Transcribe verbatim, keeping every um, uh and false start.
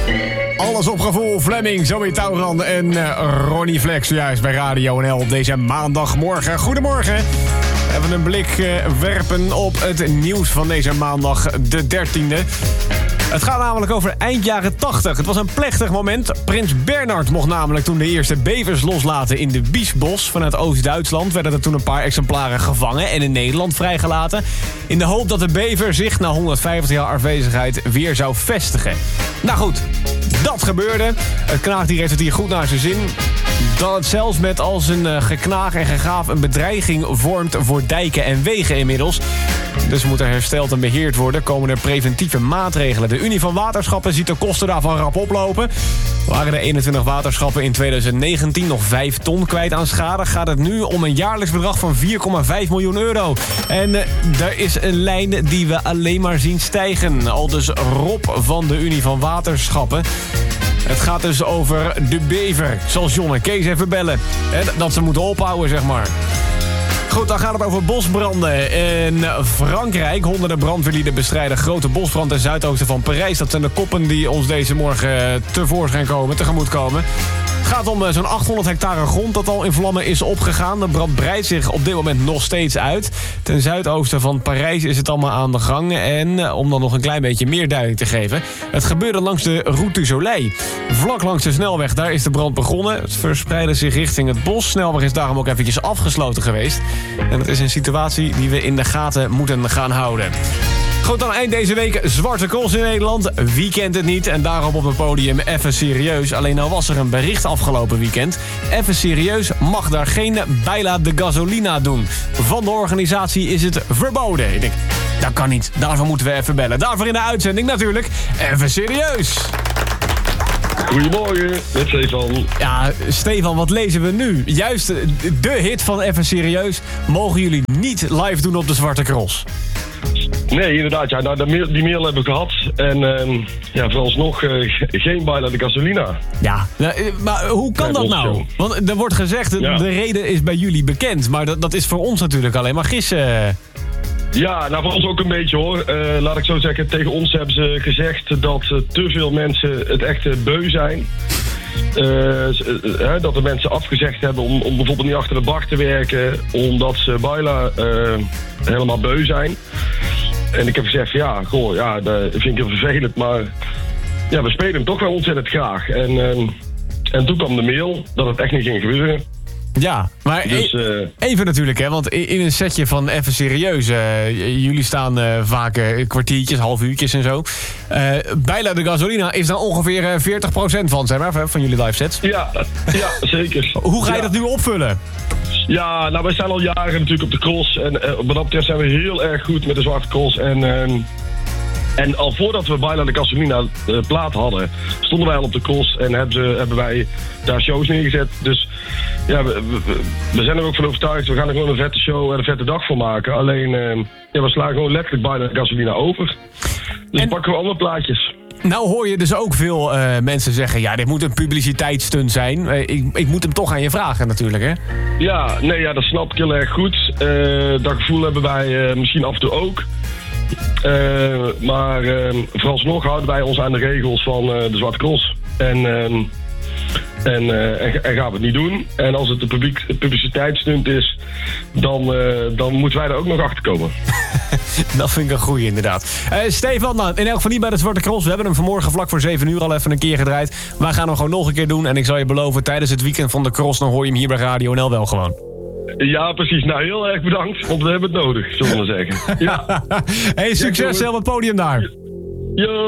Alles op gevoel, Fleming, Zoe Tauran en uh, Ronnie Flex juist bij Radio N L op deze maandagmorgen. Goedemorgen. Even een blik uh, werpen op het nieuws van deze maandag de dertiende. Het gaat namelijk over eind jaren tachtig. Het was een plechtig moment. Prins Bernhard mocht namelijk toen de eerste bevers loslaten in de Biesbos. Vanuit Oost-Duitsland werden er toen een paar exemplaren gevangen en in Nederland vrijgelaten. In de hoop dat de bever zich na honderdvijftig jaar afwezigheid weer zou vestigen. Nou goed, dat gebeurde. Het knaagdier heeft het hier goed naar zijn zin. Dat het zelfs met als een uh, geknaag en gegaaf een bedreiging vormt voor dijken en wegen inmiddels. Dus moet er hersteld en beheerd worden. Komen er preventieve maatregelen. De Unie van Waterschappen ziet de kosten daarvan rap oplopen. Waren de eenentwintig waterschappen in twintig negentien nog vijf ton kwijt aan schade, gaat het nu om een jaarlijks bedrag van vier komma vijf miljoen euro. En uh, er is een lijn die we alleen maar zien stijgen. Aldus Rob van de Unie van Waterschappen. Het gaat dus over de bever. Zal John en Kees even bellen. He, dat ze moeten ophouden, zeg maar. Goed, dan gaat het over bosbranden in Frankrijk. Honderden brandweerlieden bestrijden grote bosbrand ten zuidoosten van Parijs. Dat zijn de koppen die ons deze morgen tevoorschijn komen, tegemoet komen. Het gaat om zo'n achthonderd hectare grond dat al in vlammen is opgegaan. De brand breidt zich op dit moment nog steeds uit. Ten zuidoosten van Parijs is het allemaal aan de gang. En om dan nog een klein beetje meer duiding te geven. Het gebeurde langs de Route du Soleil. Vlak langs de snelweg, daar is de brand begonnen. Het verspreidde zich richting het bos. De snelweg is daarom ook eventjes afgesloten geweest. En dat is een situatie die we in de gaten moeten gaan houden. Goed, dan eind deze week Zwarte Cross in Nederland. Wie kent het niet? En daarop op het podium even serieus. Alleen nou was er een bericht afgelopen weekend. Even serieus mag daar geen Baila de Gasolina doen. Van de organisatie is het verboden. Ik denk, dat kan niet. Daarvoor moeten we even bellen. Daarvoor in de uitzending natuurlijk even serieus. Goedemorgen, met Stefan. Ja, Stefan, wat lezen we nu? Juist de hit van Even Serieus mogen jullie niet live doen op de Zwarte Cross. Nee, inderdaad. Ja, nou, die mail hebben we gehad. En uh, ja, vooralsnog uh, geen Baila de Gasolina. Ja, maar hoe kan dat nou? Want er wordt gezegd, ja. De reden is bij jullie bekend. Maar dat, dat is voor ons natuurlijk alleen maar gissen. Ja, nou voor ons ook een beetje hoor. Uh, laat ik zo zeggen, tegen ons hebben ze gezegd dat uh, te veel mensen het echt beu zijn. Uh, uh, dat de mensen afgezegd hebben om, om bijvoorbeeld niet achter de bar te werken, omdat ze Baila uh, helemaal beu zijn. En ik heb gezegd, ja, goh, ja, dat vind ik heel vervelend, maar ja, we spelen hem toch wel ontzettend graag. En, uh, en toen kwam de mail dat het echt niet ging gebeuren. Ja, maar dus, uh, even natuurlijk, hè, want in een setje van Even Serieus, uh, jullie staan uh, vaak uh, kwartiertjes, half uurtjes en zo. Uh, Baila de Gasolina is daar ongeveer uh, veertig procent van, zeg maar, van jullie live sets. Ja, ja zeker. Hoe ga je ja. dat nu opvullen? Ja, nou wij staan al jaren natuurlijk op de cross en uh, wat dat betreft zijn we heel erg goed met de Zwarte Cross. En, uh, en al voordat we Baila de Gasolina uh, plaat hadden, stonden wij al op de cross en hebben, ze, hebben wij daar shows neergezet. Dus ja, we, we, we zijn er ook van overtuigd. We gaan er gewoon een vette show en een vette dag voor maken. Alleen, uh, ja, we slaan gewoon letterlijk Baila de Gasolina over. Dus en pakken we andere plaatjes. Nou hoor je dus ook veel uh, mensen zeggen, ja, dit moet een publiciteitsstunt zijn. Uh, ik, ik moet hem toch aan je vragen natuurlijk, hè? Ja, nee, ja, dat snap ik heel erg goed. Uh, dat gevoel hebben wij uh, misschien af en toe ook. Uh, maar uh, vooralsnog houden wij ons aan de regels van uh, de Zwarte Cross. En, uh, en, uh, en, en gaan we het niet doen. En als het een publiek, publiciteitsstunt is, dan, uh, dan moeten wij er ook nog achter komen. Dat vind ik een goeie, inderdaad. Uh, Stefan, nou, in elk geval niet bij de Zwarte Cross. We hebben hem vanmorgen vlak voor zeven uur al even een keer gedraaid. Wij gaan hem gewoon nog een keer doen. En ik zal je beloven, tijdens het weekend van de Cross, dan hoor je hem hier bij Radio N L wel gewoon. Ja, precies. Nou, heel erg bedankt, want we hebben het nodig, zullen we zeggen. Ja. Hey, succes op het podium daar. Yo.